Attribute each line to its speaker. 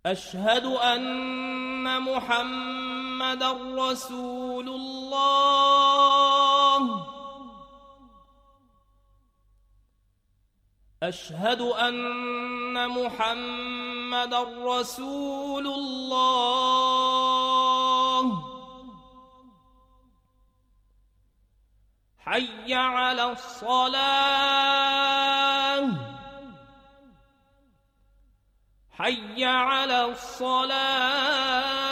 Speaker 1: أشهد أن محمدًا رسول الله. أشهد أن محمدًا رسول الله. حي على الصلاة. حي على الصلاة.